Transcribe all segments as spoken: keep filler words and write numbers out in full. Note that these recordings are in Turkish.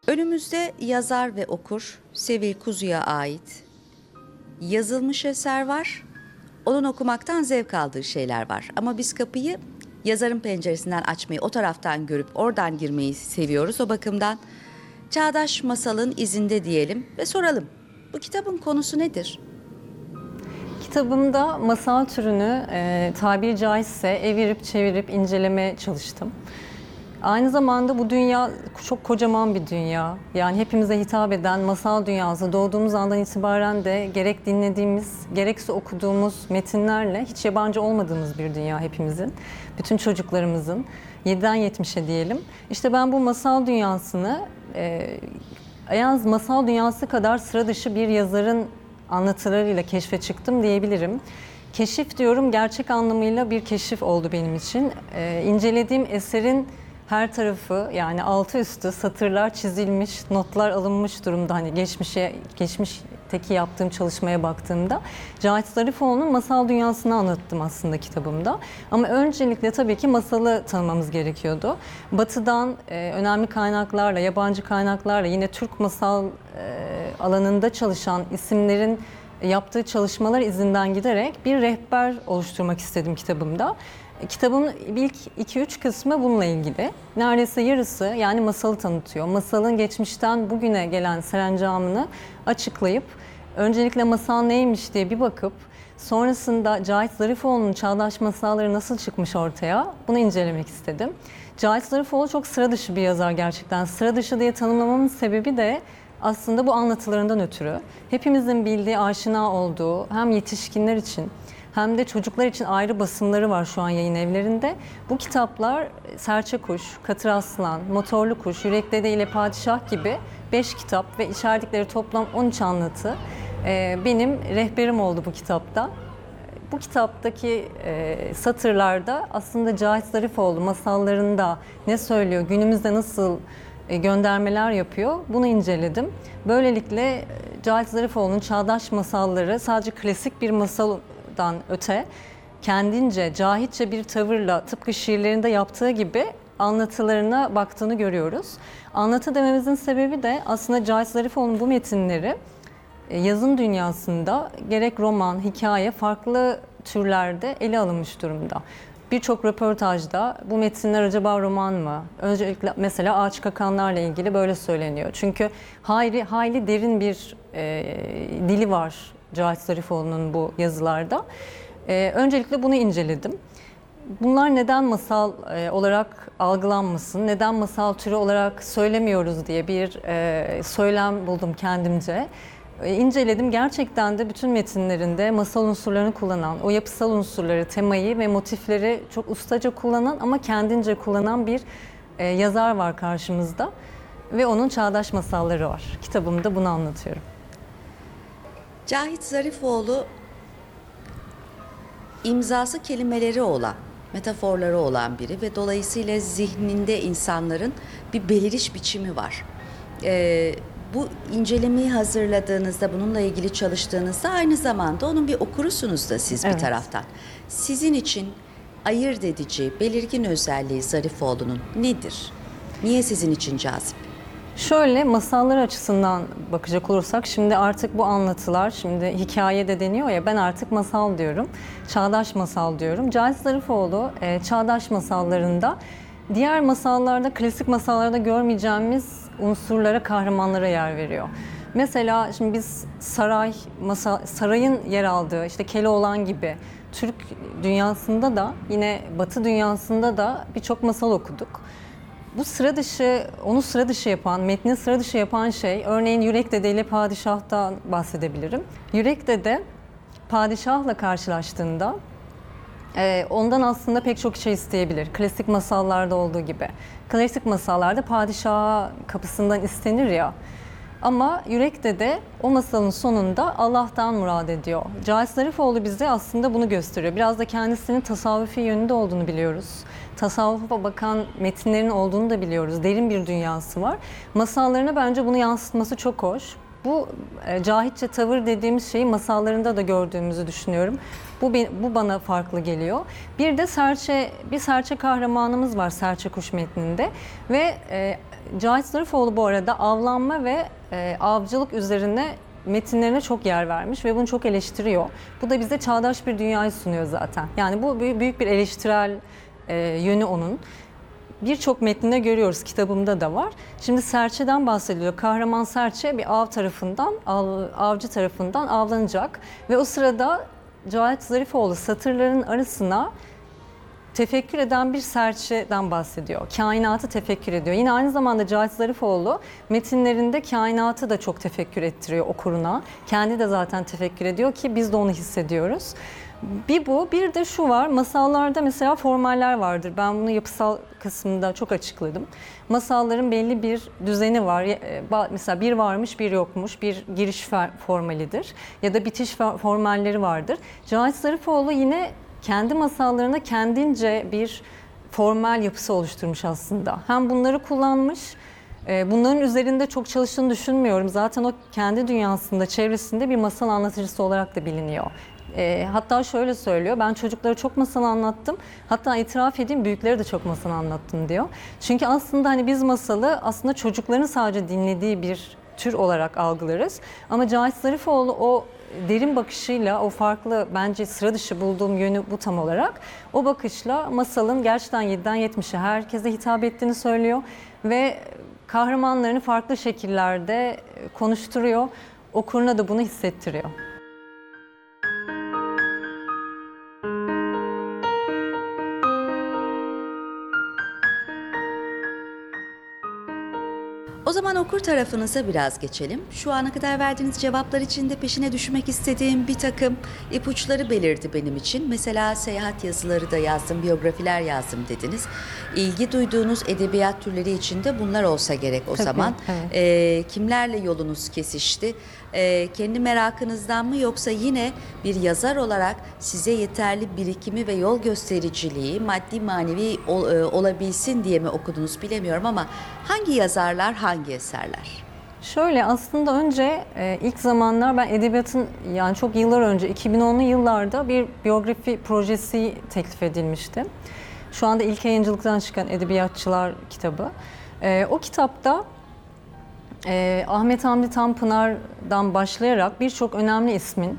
Önümüzde yazar ve okur Sevil Kuzu'ya ait yazılmış eser var. Onun okumaktan zevk aldığı şeyler var. Ama biz kapıyı yazarın penceresinden açmayı, o taraftan görüp oradan girmeyi seviyoruz. O bakımdan çağdaş masalın izinde diyelim ve soralım. Bu kitabın konusu nedir? Kitabımda masal türünü e, tabiri caizse evirip çevirip incelemeye çalıştım. Aynı zamanda bu dünya çok kocaman bir dünya. Yani hepimize hitap eden masal dünyası doğduğumuz andan itibaren de gerek dinlediğimiz, gerekse okuduğumuz metinlerle hiç yabancı olmadığımız bir dünya hepimizin. Bütün çocuklarımızın yediden yetmişe diyelim. İşte ben bu masal dünyasını e, yalnız masal dünyası kadar sıra dışı bir yazarın anlatılarıyla keşfe çıktım diyebilirim. Keşif diyorum, gerçek anlamıyla bir keşif oldu benim için. Ee, incelediğim eserin her tarafı, yani altı üstü satırlar çizilmiş, notlar alınmış durumda. Hani geçmişe, geçmişteki yaptığım çalışmaya baktığımda Cahit Zarifoğlu'nun masal dünyasını anlattım aslında kitabımda. Ama öncelikle tabii ki masalı tanımamız gerekiyordu. Batı'dan e, önemli kaynaklarla, yabancı kaynaklarla, yine Türk masal e, alanında çalışan isimlerin yaptığı çalışmalar izinden giderek bir rehber oluşturmak istedim kitabımda. Kitabın ilk iki üç kısmı bununla ilgili. Neredeyse yarısı yani masalı tanıtıyor. Masalın geçmişten bugüne gelen serencamını açıklayıp öncelikle masal neymiş diye bir bakıp sonrasında Cahit Zarifoğlu'nun çağdaş masalları nasıl çıkmış ortaya bunu incelemek istedim. Cahit Zarifoğlu çok sıra dışı bir yazar gerçekten. Sıra dışı diye tanımlamamın sebebi de aslında bu anlatılarından ötürü. Hepimizin bildiği, aşina olduğu hem yetişkinler için hem de çocuklar için ayrı basımları var şu an yayın evlerinde. Bu kitaplar Serçe Kuş, Katır Aslan, Motorlu Kuş, Yürek Dede ile Padişah gibi beş kitap ve içerdikleri toplam on üç anlatı benim rehberim oldu bu kitapta. Bu kitaptaki satırlarda aslında Cahit Zarifoğlu masallarında ne söylüyor, günümüzde nasıl göndermeler yapıyor, bunu inceledim. Böylelikle Cahit Zarifoğlu'nun çağdaş masalları sadece klasik bir masaldan öte, kendince, cahitçe bir tavırla tıpkı şiirlerinde yaptığı gibi anlatılarına baktığını görüyoruz. Anlatı dememizin sebebi de aslında Cahit Zarifoğlu'nun bu metinleri yazın dünyasında gerek roman, hikaye farklı türlerde ele alınmış durumda. Birçok röportajda bu metinler acaba roman mı? Öncelikle mesela Ağaç Kakanlarla ilgili böyle söyleniyor. Çünkü hayli, hayli derin bir e, dili var Cahit Zarifoğlu'nun bu yazılarda. E, öncelikle bunu inceledim. Bunlar neden masal e, olarak algılanmasın, neden masal türü olarak söylemiyoruz diye bir e, söylem buldum kendimce. İnceledim. Gerçekten de bütün metinlerinde masal unsurlarını kullanan, o yapısal unsurları, temayı ve motifleri çok ustaca kullanan ama kendince kullanan bir e, yazar var karşımızda. Ve onun çağdaş masalları var. Kitabımda bunu anlatıyorum. Cahit Zarifoğlu imzası kelimeleri olan, metaforları olan biri ve dolayısıyla zihninde insanların bir beliriş biçimi var. Ee, Bu incelemeyi hazırladığınızda, bununla ilgili çalıştığınızda aynı zamanda onun bir okurusunuz da siz Evet. bir taraftan. Sizin için ayırt edici, belirgin özelliği Zarifoğlu'nun nedir? Niye sizin için cazip? Şöyle masallar açısından bakacak olursak şimdi artık bu anlatılar, şimdi hikaye de deniyor ya, ben artık masal diyorum. Çağdaş masal diyorum. Cahit Zarifoğlu e, çağdaş masallarında diğer masallarda, klasik masallarda görmeyeceğimiz unsurlara, kahramanlara yer veriyor. Mesela şimdi biz saray, masal, sarayın yer aldığı işte Keloğlan gibi Türk dünyasında da yine Batı dünyasında da birçok masal okuduk. Bu sıra dışı, onu sıra dışı yapan, metni sıra dışı yapan şey, örneğin Yürek Dede ile Padişah'tan bahsedebilirim. Yürek Dede padişahla karşılaştığında e, ondan aslında pek çok şey isteyebilir. Klasik masallarda olduğu gibi. Klasik masallarda padişaha kapısından istenir ya. Ama Yürek Dede o masalın sonunda Allah'tan murad ediyor. Cahit Zarifoğlu bize aslında bunu gösteriyor. Biraz da kendisinin tasavvufi yönünde olduğunu biliyoruz. Tasavvufa bakan metinlerin olduğunu da biliyoruz. Derin bir dünyası var. Masallarına bence bunu yansıtması çok hoş. Bu e, cahitçe tavır dediğimiz şeyi masallarında da gördüğümüzü düşünüyorum. Bu bu bana farklı geliyor. Bir de serçe bir serçe kahramanımız var Serçe Kuş metninde ve e, Cahit Zarifoğlu bu arada avlanma ve e, avcılık üzerine metinlerine çok yer vermiş ve bunu çok eleştiriyor. Bu da bize çağdaş bir dünyayı sunuyor zaten. Yani bu büyük bir eleştirel e, yönü onun. Birçok metninde görüyoruz, kitabımda da var. Şimdi serçeden bahsediliyor. Kahraman serçe bir av tarafından, av, avcı tarafından avlanacak. Ve o sırada Cahit Zarifoğlu satırların arasına tefekkür eden bir serçeden bahsediyor. Kainatı tefekkür ediyor. Yine aynı zamanda Cahit Zarifoğlu metinlerinde kainatı da çok tefekkür ettiriyor okuruna. Kendi de zaten tefekkür ediyor ki biz de onu hissediyoruz. Bir bu, bir de şu var, masallarda mesela formaller vardır. Ben bunu yapısal kısmında çok açıkladım. Masalların belli bir düzeni var. Mesela bir varmış, bir yokmuş, bir giriş formalidir. Ya da bitiş formalleri vardır. Cahit Zarifoğlu yine kendi masallarına kendince bir formal yapısı oluşturmuş aslında. Hem bunları kullanmış, bunların üzerinde çok çalıştığını düşünmüyorum. Zaten o kendi dünyasında, çevresinde bir masal anlatıcısı olarak da biliniyor. E, hatta şöyle söylüyor, ben çocuklara çok masal anlattım, hatta itiraf edeyim büyüklere de çok masal anlattım diyor. Çünkü aslında hani biz masalı aslında çocukların sadece dinlediği bir tür olarak algılarız. Ama Cahit Zarifoğlu o derin bakışıyla, o farklı bence sıra dışı bulduğum yönü bu tam olarak. O bakışla masalın gerçekten yediden yetmişe herkese hitap ettiğini söylüyor ve kahramanlarını farklı şekillerde konuşturuyor. Okuruna da bunu hissettiriyor. O zaman okur tarafınıza biraz geçelim. Şu ana kadar verdiğiniz cevaplar içinde peşine düşmek istediğim bir takım ipuçları belirdi benim için. Mesela seyahat yazıları da yazdım, biyografiler yazdım dediniz. İlgi duyduğunuz edebiyat türleri içinde bunlar olsa gerek o Tabii, zaman. evet. Ee, kimlerle yolunuz kesişti? Ee, kendi merakınızdan mı yoksa yine bir yazar olarak size yeterli birikimi ve yol göstericiliği maddi manevi ol, e, olabilsin diye mi okudunuz bilemiyorum ama hangi yazarlar, hangi eserler? Şöyle aslında önce e, ilk zamanlar ben edebiyatın yani çok yıllar önce iki bin onlu yıllarda bir biyografi projesi teklif edilmişti. Şu anda İlk Yayıncılık'tan çıkan Edebiyatçılar kitabı. E, o kitapta e, Ahmet Hamdi Tanpınar'dan başlayarak birçok önemli ismin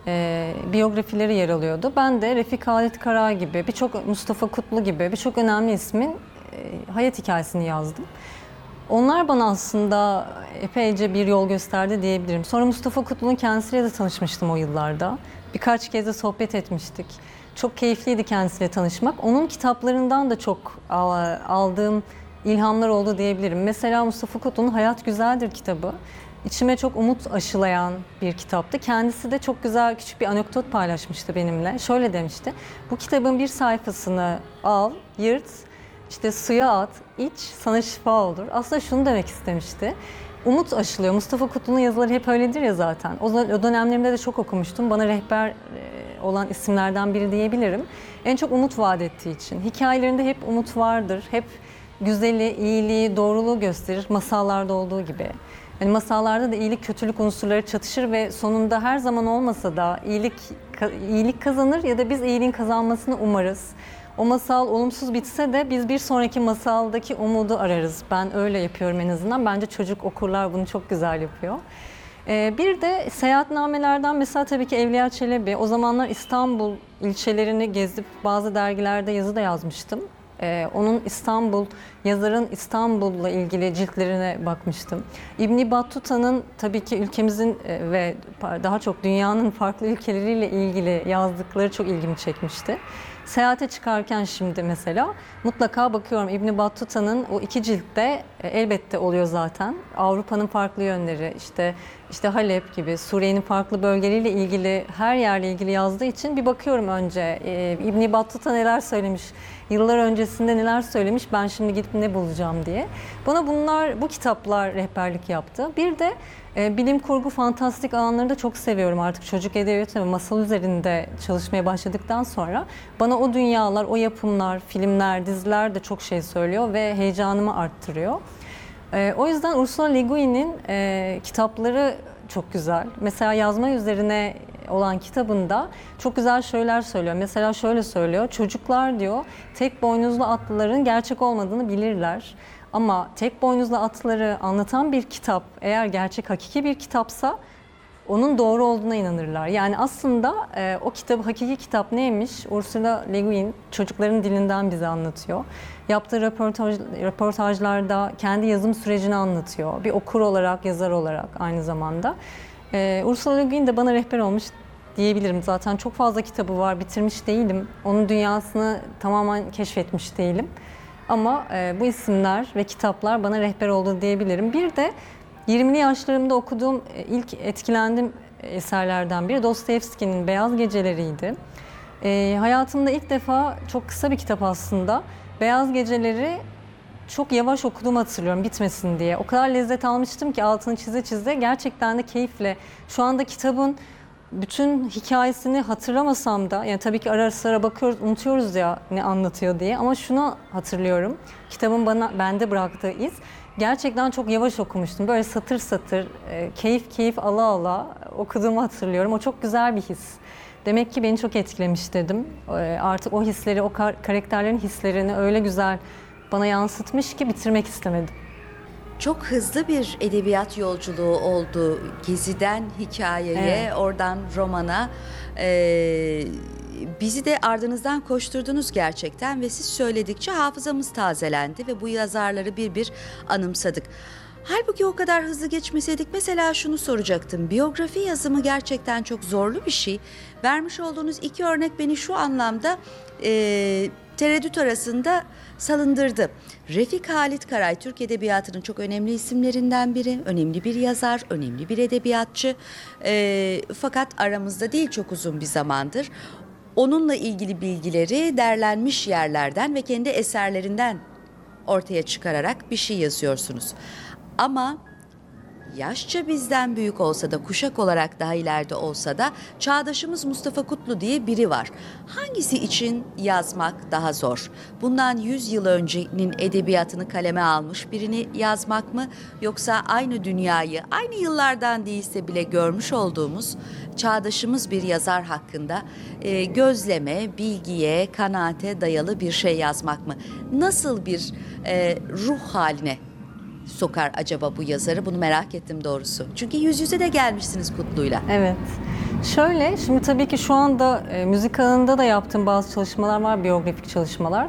e, biyografileri yer alıyordu. Ben de Refik Halit Kara gibi, birçok Mustafa Kutlu gibi birçok önemli ismin e, hayat hikayesini yazdım. Onlar bana aslında epeyce bir yol gösterdi diyebilirim. Sonra Mustafa Kutlu'nun kendisiyle de tanışmıştım o yıllarda. Birkaç kez de sohbet etmiştik. Çok keyifliydi kendisiyle tanışmak. Onun kitaplarından da çok aldığım ilhamlar oldu diyebilirim. Mesela Mustafa Kutlu'nun Hayat Güzeldir kitabı. İçime çok umut aşılayan bir kitaptı. Kendisi de çok güzel küçük bir anekdot paylaşmıştı benimle. Şöyle demişti, bu kitabın bir sayfasını al, yırt, İşte suya at, iç, sana şifa olur. Aslında şunu demek istemişti. Umut aşılıyor. Mustafa Kutlu'nun yazıları hep öyledir ya zaten. O, o dönemlerimde de çok okumuştum. Bana rehber olan isimlerden biri diyebilirim. En çok umut vaat ettiği için. Hikayelerinde hep umut vardır. Hep güzeli, iyiliği, doğruluğu gösterir. Masallarda olduğu gibi. Yani masallarda da iyilik, kötülük unsurları çatışır ve sonunda her zaman olmasa da iyilik iyilik kazanır ya da biz iyiliğin kazanmasını umarız. O masal olumsuz bitse de biz bir sonraki masaldaki umudu ararız. Ben öyle yapıyorum en azından. Bence çocuk okurlar bunu çok güzel yapıyor. Ee, bir de seyahatnamelerden mesela tabii ki Evliya Çelebi. O zamanlar İstanbul ilçelerini gezip bazı dergilerde yazı da yazmıştım. Ee, onun İstanbul, yazarın İstanbul'la ilgili ciltlerine bakmıştım. İbn Battuta'nın tabii ki ülkemizin ve daha çok dünyanın farklı ülkeleriyle ilgili yazdıkları çok ilgimi çekmişti. Seyahate çıkarken şimdi mesela mutlaka bakıyorum İbn Battuta'nın o iki ciltte e, elbette oluyor zaten. Avrupa'nın farklı yönleri, işte işte Halep gibi Suriye'nin farklı bölgeleriyle ilgili her yerle ilgili yazdığı için bir bakıyorum önce e, İbn Battuta neler söylemiş, yıllar öncesinde neler söylemiş, ben şimdi gidip ne bulacağım diye. Bana bunlar, bu kitaplar rehberlik yaptı. Bir de e, bilim kurgu, fantastik alanları da çok seviyorum artık. Çocuk edebiyatı ve masal üzerinde çalışmaya başladıktan sonra bana o dünyalar, o yapımlar, filmler, diziler de çok şey söylüyor ve heyecanımı arttırıyor. E, o yüzden Ursula Le Guin'in e, kitapları çok güzel. Mesela yazma üzerine olan kitabında çok güzel şeyler söylüyor. Mesela şöyle söylüyor, çocuklar diyor tek boynuzlu atlıların gerçek olmadığını bilirler. Ama tek boynuzlu atları anlatan bir kitap eğer gerçek hakiki bir kitapsa onun doğru olduğuna inanırlar. Yani aslında e, o kitabı, hakiki kitap neymiş? Ursula Le Guin çocukların dilinden bize anlatıyor. Yaptığı röportaj, röportajlarda kendi yazım sürecini anlatıyor. Bir okur olarak, yazar olarak aynı zamanda. E, Ursula Le Guin de bana rehber olmuş diyebilirim. Zaten çok fazla kitabı var, bitirmiş değilim. Onun dünyasını tamamen keşfetmiş değilim. Ama e, bu isimler ve kitaplar bana rehber oldu diyebilirim. Bir de yirmili yaşlarımda okuduğum e, ilk etkilendiğim eserlerden biri Dostoyevski'nin Beyaz Geceleriydi. E, hayatımda ilk defa, çok kısa bir kitap aslında, Beyaz Geceleri çok yavaş okuduğumu hatırlıyorum bitmesin diye. O kadar lezzet almıştım ki altını çize çize, gerçekten de keyifle. Şu anda kitabın bütün hikayesini hatırlamasam da, yani tabii ki ara sıra bakıyoruz, unutuyoruz ya ne anlatıyor diye, ama şunu hatırlıyorum. Kitabın bana bende bıraktığı iz, gerçekten çok yavaş okumuştum. Böyle satır satır, e, keyif keyif ala ala okuduğumu hatırlıyorum. O çok güzel bir his. Demek ki beni çok etkilemiş dedim. E, artık o hisleri, o kar karakterlerin hislerini öyle güzel bana yansıtmış ki bitirmek istemedim. Çok hızlı bir edebiyat yolculuğu oldu. Geziden hikayeye, Evet. oradan romana. Ee, bizi de ardınızdan koşturdunuz gerçekten ve siz söyledikçe hafızamız tazelendi ve bu yazarları bir bir anımsadık. Halbuki o kadar hızlı geçmeseydik, mesela şunu soracaktım. Biyografi yazımı gerçekten çok zorlu bir şey. Vermiş olduğunuz iki örnek beni şu anlamda e, tereddüt arasında salındırdı. Refik Halit Karay, Türk Edebiyatı'nın çok önemli isimlerinden biri. Önemli bir yazar, önemli bir edebiyatçı. E, fakat aramızda değil çok uzun bir zamandır. Onunla ilgili bilgileri derlenmiş yerlerden ve kendi eserlerinden ortaya çıkararak bir şey yazıyorsunuz. Ama yaşça bizden büyük olsa da, kuşak olarak daha ileride olsa da çağdaşımız Mustafa Kutlu diye biri var. Hangisi için yazmak daha zor? Bundan yüz yıl öncenin edebiyatını kaleme almış birini yazmak mı? Yoksa aynı dünyayı, aynı yıllardan değilse bile görmüş olduğumuz çağdaşımız bir yazar hakkında e, gözleme, bilgiye, kanaate dayalı bir şey yazmak mı? Nasıl bir e, ruh haline sokar acaba bu yazarı? Bunu merak ettim doğrusu. Çünkü yüz yüze de gelmişsiniz Kutlu'yla. Evet. Şöyle, şimdi tabii ki şu anda e, müzik alanında da yaptığım bazı çalışmalar var, biyografik çalışmalar.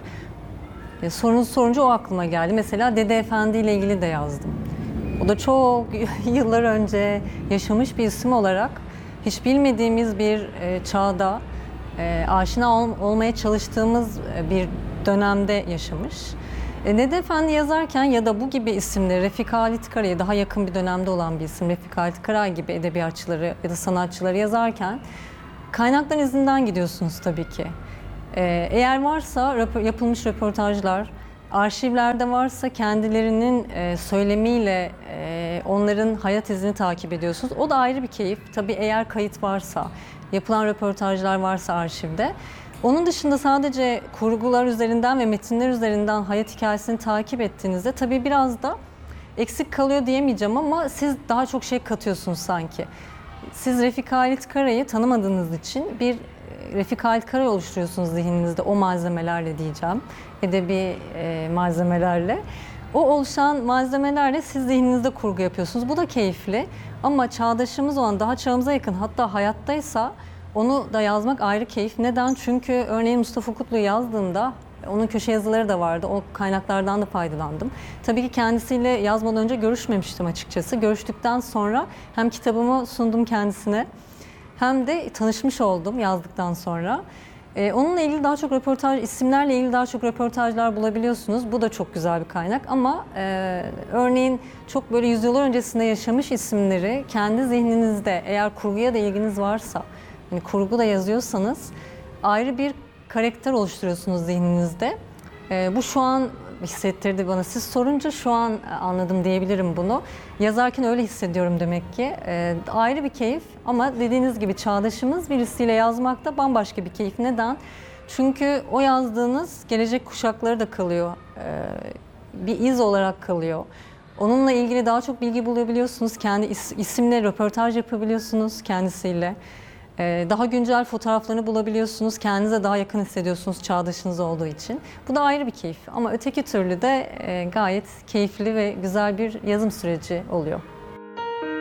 E, sorunuz sorunca o aklıma geldi. Mesela Dede Efendi ile ilgili de yazdım. O da çok yıllar önce yaşamış bir isim olarak hiç bilmediğimiz bir e, çağda e, aşina ol, olmaya çalıştığımız e, bir dönemde yaşamış. E, Dede Efendi yazarken ya da bu gibi isimleri, Refik Halit Karay'a daha yakın bir dönemde olan bir isim, Refik Halit Karay gibi edebiyatçıları ya da sanatçıları yazarken kaynakların izinden gidiyorsunuz tabii ki. E, eğer varsa röpo, yapılmış röportajlar, arşivlerde varsa kendilerinin e, söylemiyle e, onların hayat izini takip ediyorsunuz. O da ayrı bir keyif. Tabii eğer kayıt varsa, yapılan röportajlar varsa arşivde. Onun dışında sadece kurgular üzerinden ve metinler üzerinden hayat hikayesini takip ettiğinizde tabii biraz da eksik kalıyor diyemeyeceğim ama siz daha çok şey katıyorsunuz sanki. Siz Refik Halit Karay'ı tanımadığınız için bir Refik Halit Karay oluşturuyorsunuz zihninizde o malzemelerle diyeceğim. Edebi e, malzemelerle. O oluşan malzemelerle siz zihninizde kurgu yapıyorsunuz. Bu da keyifli ama çağdaşımız olan, daha çağımıza yakın, hatta hayattaysa onu da yazmak ayrı keyif. Neden? Çünkü örneğin Mustafa Kutlu'yu yazdığımda onun köşe yazıları da vardı. O kaynaklardan da faydalandım. Tabii ki kendisiyle yazmadan önce görüşmemiştim açıkçası. Görüştükten sonra hem kitabımı sundum kendisine hem de tanışmış oldum yazdıktan sonra. Ee, onunla ilgili daha çok röportaj, isimlerle ilgili daha çok röportajlar bulabiliyorsunuz. Bu da çok güzel bir kaynak ama e, örneğin çok böyle yüzyıllar öncesinde yaşamış isimleri kendi zihninizde, eğer kurguya da ilginiz varsa, yani kurgu da yazıyorsanız ayrı bir karakter oluşturuyorsunuz zihninizde. E, bu şu an hissettirdi bana. Siz sorunca şu an anladım diyebilirim bunu. Yazarken öyle hissediyorum demek ki. E, ayrı bir keyif ama dediğiniz gibi çağdaşımız birisiyle yazmak da bambaşka bir keyif. Neden? Çünkü o yazdığınız gelecek kuşakları da kalıyor. E, bir iz olarak kalıyor. Onunla ilgili daha çok bilgi bulabiliyorsunuz. Kendi is, isimle röportaj yapabiliyorsunuz kendisiyle. Ee, Daha güncel fotoğraflarını bulabiliyorsunuz. Kendinize daha yakın hissediyorsunuz çağdaşınız olduğu için. Bu da ayrı bir keyif. Ama öteki türlü de e, gayet keyifli ve güzel bir yazım süreci oluyor.